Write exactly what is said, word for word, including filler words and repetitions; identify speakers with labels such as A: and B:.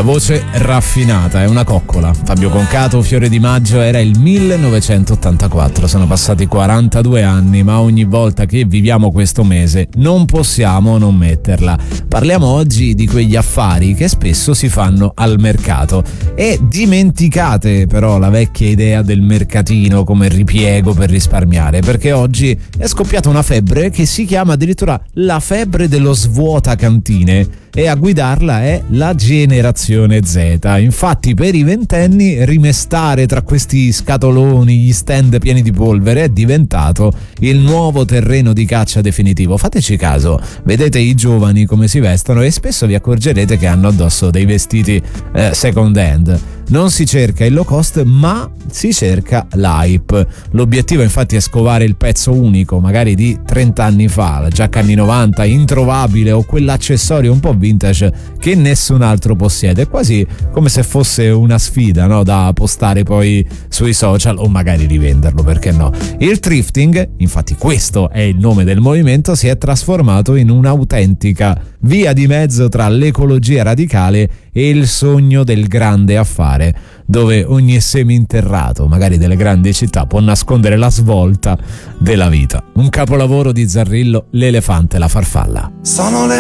A: La voce raffinata, è una coccola. Fabio Concato, Fiore di Maggio, era il millenovecentottantaquattro. Sono passati quarantadue anni, ma ogni volta che viviamo questo mese non possiamo non metterla. Parliamo oggi di quegli affari che spesso si fanno al mercato. E dimenticate però la vecchia idea del mercatino come ripiego per risparmiare, perché oggi è scoppiata una febbre che si chiama addirittura la febbre dello svuota cantine. E a guidarla è la generazione Z. Infatti per i ventenni rimestare tra questi scatoloni, gli stand pieni di polvere, è diventato il nuovo terreno di caccia definitivo. Fateci caso, vedete i giovani come si vestono e spesso vi accorgerete che hanno addosso dei vestiti eh, second hand. Non si cerca il low cost, ma si cerca l'hype. L'obiettivo infatti è scovare il pezzo unico, magari di trenta anni fa, la giacca anni novanta introvabile o quell'accessorio un po' vintage che nessun altro possiede, quasi come se fosse una sfida, no? Da postare poi sui social o magari rivenderlo, perché no? Il thrifting, infatti questo è il nome del movimento, si è trasformato in un'autentica via di mezzo tra l'ecologia radicale e il sogno del grande affare, dove ogni seminterrato, magari delle grandi città, può nascondere la svolta della vita. Un capolavoro di Zarrillo, L'elefante e la farfalla.
B: Sono le